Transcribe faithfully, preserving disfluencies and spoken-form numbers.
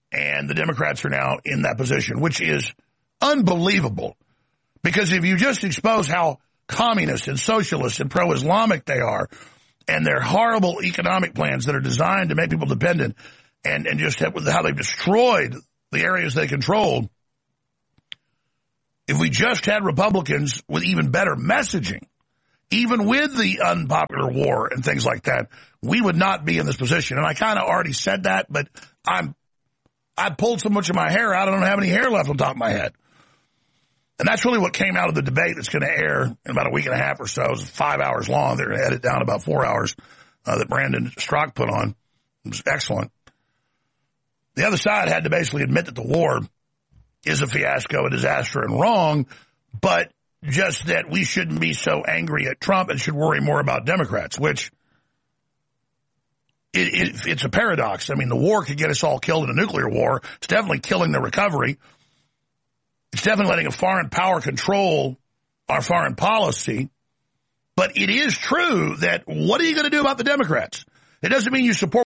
And the Democrats are now in that position, which is unbelievable. Because if you just expose how communist and socialist and pro-Islamic they are, and their horrible economic plans that are designed to make people dependent, and, and just have, how they've destroyed the areas they controlled, if we just had Republicans with even better messaging, even with the unpopular war and things like that, we would not be in this position. And I kind of already said that, but I'm, I pulled so much of my hair out, I don't have any hair left on top of my head. And that's really what came out of the debate that's going to air in about a week and a half or so. It was five hours long. They're going to edit down about four hours uh, that Brandon Strzok put on. It was excellent. The other side had to basically admit that the war is a fiasco, a disaster, and wrong, but just that we shouldn't be so angry at Trump and should worry more about Democrats, which it, it, it's a paradox. I mean, the war could get us all killed in a nuclear war. It's definitely killing the recovery. It's definitely letting a foreign power control our foreign policy. But it is true that what are you going to do about the Democrats? It doesn't mean you support